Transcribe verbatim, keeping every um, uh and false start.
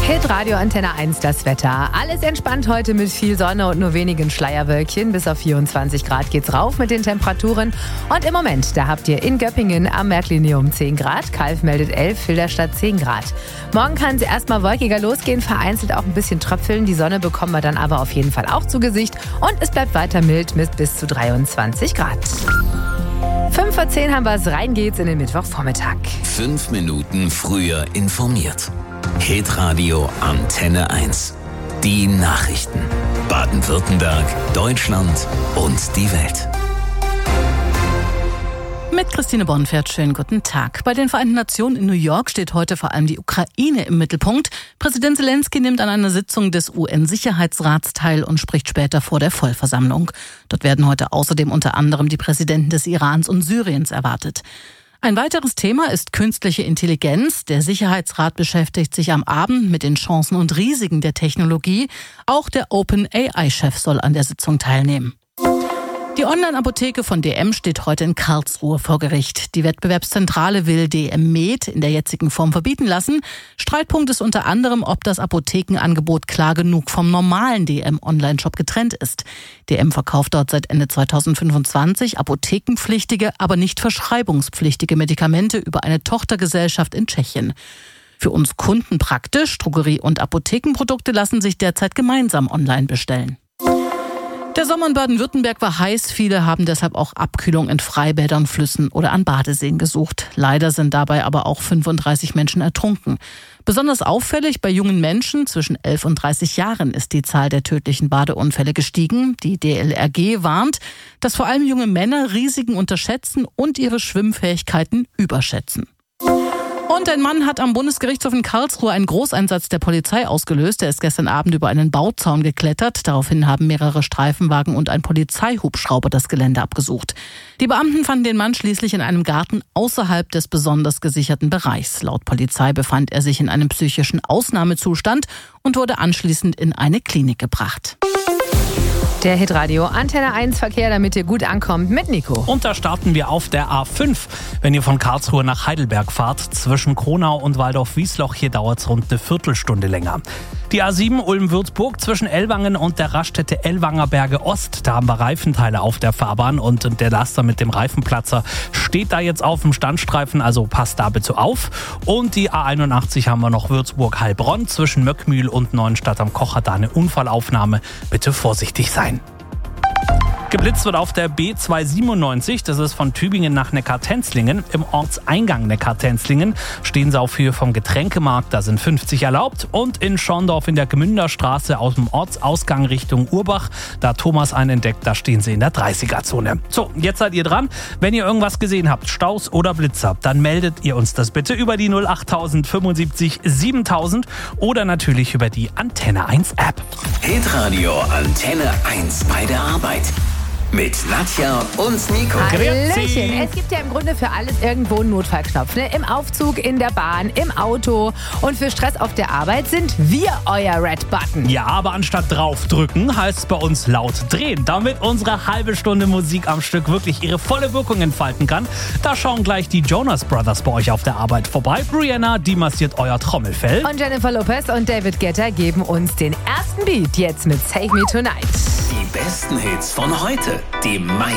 Hitradio Antenne eins, das Wetter. Alles entspannt heute mit viel Sonne und nur wenigen Schleierwölkchen. Bis auf vierundzwanzig Grad geht's rauf mit den Temperaturen. Und im Moment, da habt ihr in Göppingen am Märklinium zehn Grad. Kalf meldet elf, Filderstadt zehn Grad. Morgen kann es erstmal wolkiger losgehen, vereinzelt auch ein bisschen tröpfeln. Die Sonne bekommen wir dann aber auf jeden Fall auch zu Gesicht. Und es bleibt weiter mild mit bis zu dreiundzwanzig Grad. fünf vor zehn haben wir es, rein geht's in den Mittwochvormittag. Fünf Minuten früher informiert. Hitradio Antenne eins. Die Nachrichten. Baden-Württemberg, Deutschland und die Welt. Mit Christine Bonfert, schönen guten Tag. Bei den Vereinten Nationen in New York steht heute vor allem die Ukraine im Mittelpunkt. Präsident Zelensky nimmt an einer Sitzung des U N-Sicherheitsrats teil und spricht später vor der Vollversammlung. Dort werden heute außerdem unter anderem die Präsidenten des Irans und Syriens erwartet. Ein weiteres Thema ist künstliche Intelligenz. Der Sicherheitsrat beschäftigt sich am Abend mit den Chancen und Risiken der Technologie. Auch der OpenAI-Chef soll an der Sitzung teilnehmen. Die Online-Apotheke von D M steht heute in Karlsruhe vor Gericht. Die Wettbewerbszentrale will D M Med in der jetzigen Form verbieten lassen. Streitpunkt ist unter anderem, ob das Apothekenangebot klar genug vom normalen D M-Online-Shop getrennt ist. D M verkauft dort seit Ende zweitausendfünfundzwanzig apothekenpflichtige, aber nicht verschreibungspflichtige Medikamente über eine Tochtergesellschaft in Tschechien. Für uns Kunden praktisch, Drogerie- und Apothekenprodukte lassen sich derzeit gemeinsam online bestellen. Der Sommer in Baden-Württemberg war heiß. Viele haben deshalb auch Abkühlung in Freibädern, Flüssen oder an Badeseen gesucht. Leider sind dabei aber auch fünfunddreißig Menschen ertrunken. Besonders auffällig bei jungen Menschen zwischen elf und dreißig Jahren ist die Zahl der tödlichen Badeunfälle gestiegen. Die D L R G warnt, dass vor allem junge Männer Risiken unterschätzen und ihre Schwimmfähigkeiten überschätzen. Und ein Mann hat am Bundesgerichtshof in Karlsruhe einen Großeinsatz der Polizei ausgelöst. Er ist gestern Abend über einen Bauzaun geklettert. Daraufhin haben mehrere Streifenwagen und ein Polizeihubschrauber das Gelände abgesucht. Die Beamten fanden den Mann schließlich in einem Garten außerhalb des besonders gesicherten Bereichs. Laut Polizei befand er sich in einem psychischen Ausnahmezustand und wurde anschließend in eine Klinik gebracht. Der Hitradio Antenne eins Verkehr, damit ihr gut ankommt, mit Nico. Und da starten wir auf der A fünf. Wenn ihr von Karlsruhe nach Heidelberg fahrt, zwischen Kronau und Waldorf-Wiesloch, hier dauert es rund eine Viertelstunde länger. Die A sieben Ulm-Würzburg zwischen Ellwangen und der Raststätte Ellwanger Berge Ost. Da haben wir Reifenteile auf der Fahrbahn und der Laster mit dem Reifenplatzer steht da jetzt auf dem Standstreifen, also passt da bitte auf. Und die A einundachtzig haben wir noch Würzburg-Heilbronn zwischen Möckmühl und Neuenstadt am Kocher. Da eine Unfallaufnahme. Bitte vorsichtig sein. Geblitzt wird auf der B zweihundertsiebenundneunzig, das ist von Tübingen nach Neckartenzlingen. Im Ortseingang Neckartenzlingen stehen sie auf Höhe vom Getränkemarkt, da sind fünfzig erlaubt. Und in Schorndorf in der Gmünderstraße aus dem Ortsausgang Richtung Urbach, da hat Thomas einen entdeckt, da stehen sie in der dreißiger-Zone. So, jetzt seid ihr dran. Wenn ihr irgendwas gesehen habt, Staus oder Blitzer, dann meldet ihr uns das bitte über die null acht null fünfundsiebzig siebentausend oder natürlich über die Antenne eins App. Hitradio Antenne eins bei der Arbeit. Mit Nadja und Nico. Hallöchen. Es gibt ja im Grunde für alles irgendwo einen Notfallknopf. Ne? Im Aufzug, in der Bahn, im Auto. Und für Stress auf der Arbeit sind wir euer Red Button. Ja, aber anstatt draufdrücken heißt es bei uns laut drehen. Damit unsere halbe Stunde Musik am Stück wirklich ihre volle Wirkung entfalten kann, da schauen gleich die Jonas Brothers bei euch auf der Arbeit vorbei. Brianna, die massiert euer Trommelfell. Und Jennifer Lopez und David Guetta geben uns den ersten Beat jetzt mit Save Me Tonight. Die besten Hits von heute. Die